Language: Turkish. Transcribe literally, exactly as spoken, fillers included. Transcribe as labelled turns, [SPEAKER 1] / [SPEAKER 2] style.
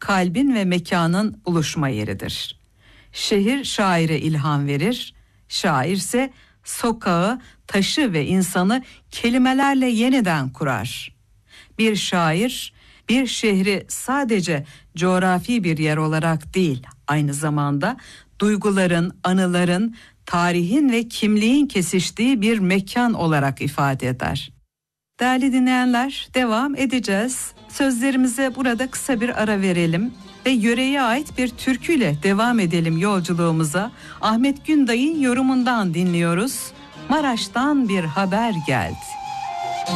[SPEAKER 1] kalbin ve mekanın buluşma yeridir. Şehir şaire ilham verir, şairse sokağı, taşı ve insanı kelimelerle yeniden kurar. Bir şair, bir şehri sadece coğrafi bir yer olarak değil, aynı zamanda duyguların, anıların, tarihin ve kimliğin kesiştiği bir mekan olarak ifade eder. Değerli dinleyenler, devam edeceğiz. Sözlerimize burada kısa bir ara verelim ve yöreye ait bir türküyle devam edelim yolculuğumuza. Ahmet Günday'ın yorumundan dinliyoruz. Maraş'tan bir haber geldi.